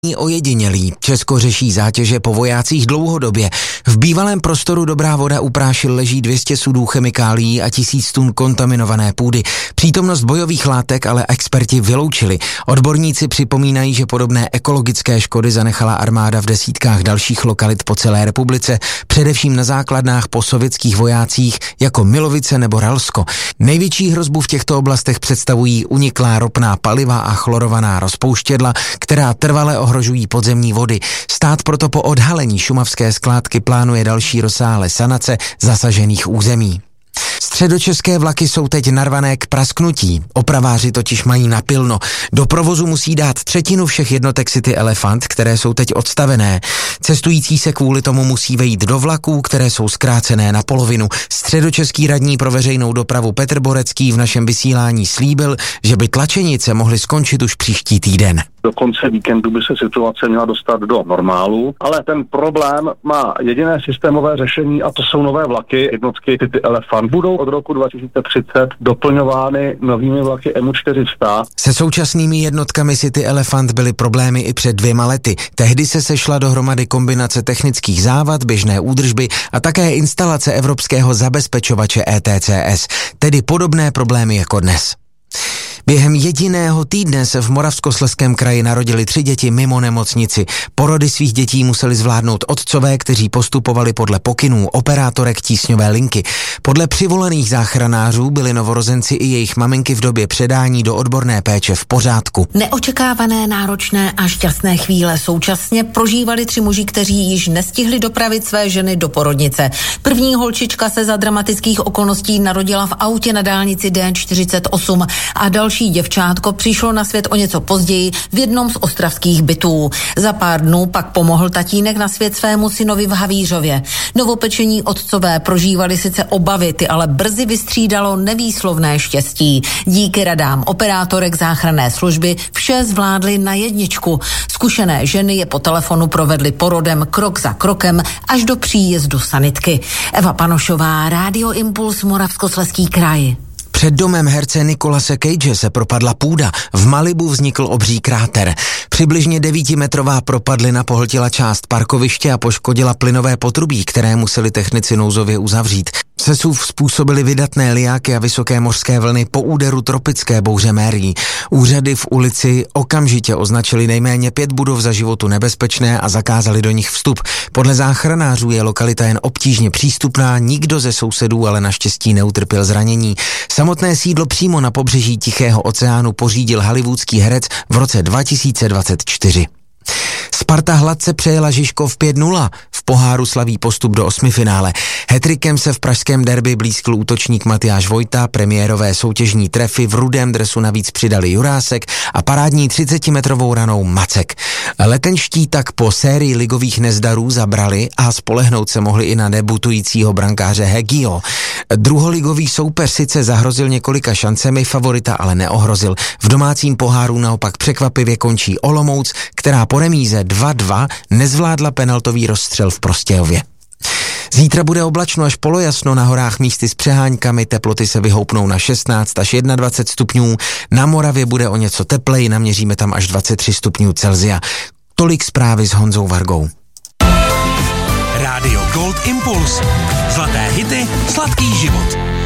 Ojedinělý. Česko řeší zátěže po vojácích dlouhodobě. V bývalém prostoru Dobrá voda u Prášil leží 200 sudů chemikálií a 1000 tun kontaminované půdy. Přítomnost bojových látek ale experti vyloučili. Odborníci připomínají, že podobné ekologické škody zanechala armáda v desítkách dalších lokalit po celé republice, především na základnách po sovětských vojácích jako Milovice nebo Ralsko. Největší hrozbu v těchto oblastech představují uniklá ropná paliva a chlorovaná rozpouštědla, která trvale ohrožují podzemní vody. Stát proto po odhalení šumavské skládky plánuje další rozsáhlé sanace zasažených území. Středočeské vlaky jsou teď narvané k prasknutí. Opraváři totiž mají napilno. Do provozu musí dát 1/3 všech jednotek City Elefant, které jsou teď odstavené. Cestující se kvůli tomu musí vejít do vlaků, které jsou zkrácené na polovinu. Středočeský radní pro veřejnou dopravu Petr Borecký v našem vysílání slíbil, že by tlačenice mohly skončit už příští týden. Do konce víkendu by se situace měla dostat do normálu, ale ten problém má jediné systémové řešení a to jsou nové vlaky. Jednotky City Elefant budou od roku 2030 doplňovány novými vlaky MU400. Se současnými jednotkami City Elefant byly problémy i před 2 lety. Tehdy se sešla dohromady kombinace technických závad, běžné údržby a také instalace evropského zabezpečovače ETCS, tedy podobné problémy jako dnes. Během jediného týdne se v Moravskoslezském kraji narodili 3 děti mimo nemocnici. Porody svých dětí museli zvládnout otcové, kteří postupovali podle pokynů operátorek tísňové linky. Podle přivolaných záchranářů byli novorozenci i jejich maminky v době předání do odborné péče v pořádku. Neočekávané, náročné a šťastné chvíle současně prožívali 3 muži, kteří již nestihli dopravit své ženy do porodnice. První holčička se za dramatických okolností narodila v autě na dálnici D48 a další děvčátko přišlo na svět o něco později v jednom z ostravských bytů. Za pár dnů pak pomohl tatínek na svět svému synovi v Havířově. Novopečení otcové prožívali sice obavy, ty ale brzy vystřídalo nevýslovné štěstí. Díky radám operátorek záchranné služby vše zvládli na jedničku. Zkušené ženy je po telefonu provedly porodem krok za krokem až do příjezdu sanitky. Eva Panošová, Rádio Impuls, Moravskoslezský kraj. Před domem herce Nicolase Cage se propadla půda. V Malibu vznikl obří kráter. Přibližně 9metrová propadlina pohltila část parkoviště a poškodila plynové potrubí, které museli technici nouzově uzavřít. Sesuv způsobili vydatné lijáky a vysoké mořské vlny po úderu tropické bouře Mary. Úřady v ulici okamžitě označili nejméně 5 budov za životu nebezpečné a zakázali do nich vstup. Podle záchranářů je lokalita jen obtížně přístupná, nikdo ze sousedů ale naštěstí neutrpěl zranění. Samotné sídlo přímo na pobřeží Tichého oceánu pořídil hollywoodský herec v roce 2024. Sparta hladce přejela Žižkov 5-0. V poháru slaví postup do 8finále. Hattrickem se v pražském derby blízkl útočník Matyáš Vojta, premiérové soutěžní trefy v rudém dresu navíc přidali Jurásek a parádní 30metrovou ranou Macek. Letenští tak po sérii ligových nezdarů zabrali a spolehnout se mohli i na debutujícího brankáře Hegio. Druholigový soupeř sice zahrozil několika šancemi, favorita ale neohrozil. V domácím poháru naopak překvapivě končí Olomouc, která po remíze 2-2 nezvládla penaltový rozstřel v Prostějově. Zítra bude oblačno až polojasno, na horách místy s přeháňkami, teploty se vyhoupnou na 16 až 21 stupňů, na Moravě bude o něco tepleji, naměříme tam až 23 stupňů Celsia. Tolik zprávy s Honzou Vargou. Rádio Gold Impuls. Zlaté hity, sladký život.